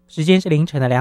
时间是凌晨的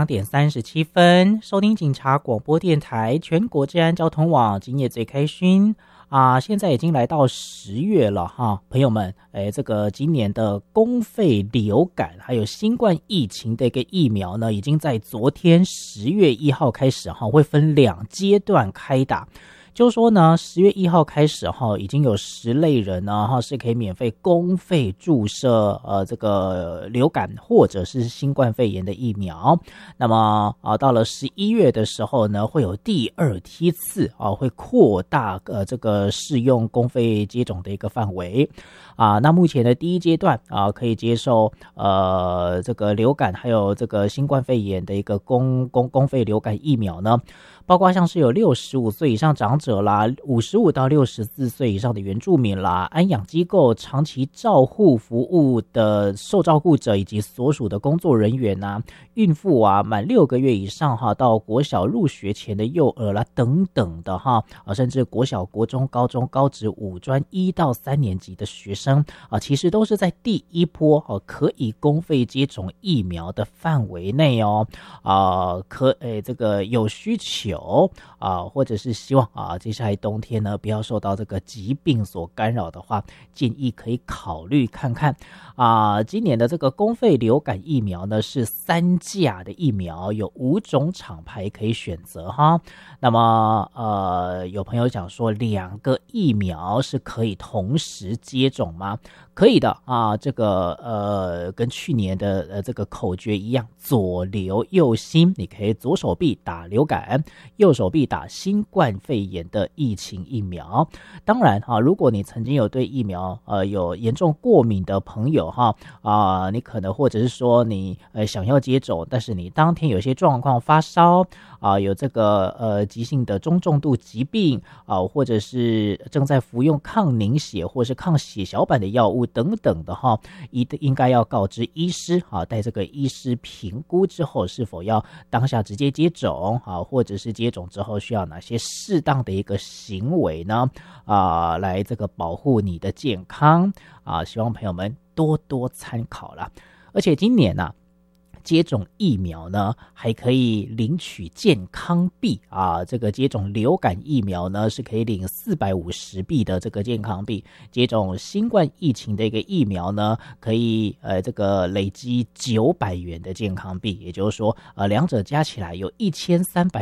2:37，收听警察广播电台全国治安交通网，今夜最开心现在已经来到10月了哈，朋友们，这个今年的公费流感还有新冠疫情的一个疫苗呢，已经在昨天10月1号开始哈，会分2阶段开打。就是说呢，10月1号开始已经有10类人呢是可以免费公费注射这个流感或者是新冠肺炎的疫苗。那么到了11月的时候呢，会有第2梯次会扩大这个适用公费接种的一个范围那目前的第1阶段可以接受这个流感还有这个新冠肺炎的一个公费流感疫苗呢，包括像是有65岁以上长者啦，55到64岁以上的原住民啦，安养机构长期照护服务的受照顾者以及所属的工作人员孕妇满6个月以上到国小入学前的幼儿啦等等的甚至国小、国中、高中、高职、五专1到3年级的学生其实都是在第1波可以公费接种疫苗的范围内这个有需求或者是希望接下来冬天呢不要受到这个疾病所干扰的话，建议可以考虑看看今年的这个公费流感疫苗呢是3价的疫苗，有5种厂牌可以选择哈。那么有朋友讲说2个疫苗是可以同时接种吗？可以的这个跟去年的这个口诀一样，左流右新，你可以左手臂打流感，右手臂打新冠肺炎的疫情疫苗。当然如果你曾经有对疫苗有严重过敏的朋友你可能或者是说你想要接种，但是你当天有些状况发烧有这个急性的中重度疾病或者是正在服用抗凝血或是抗血小板的药物等等的应该要告知医师待这个医师评估之后是否要当下直接接种或者是接种之后需要哪些适当的一个行为呢来这个保护你的健康希望朋友们多多参考啦。而且今年接种疫苗呢还可以领取健康币这个接种流感疫苗呢是可以领450币的这个健康币，接种新冠疫情的一个疫苗呢可以这个累积900元的健康币，也就是说2者加起来有1300